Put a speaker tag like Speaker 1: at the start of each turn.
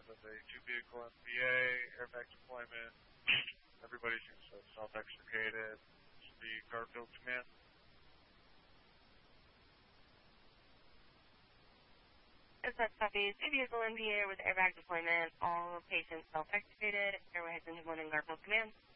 Speaker 1: of a two-vehicle MVA, airbag deployment. Everybody seems to have self-extricated. The Garfield command.
Speaker 2: That's copy. Two-vehicle MVA with airbag deployment. All patients self-extricated. Airway has been one in Garfield command.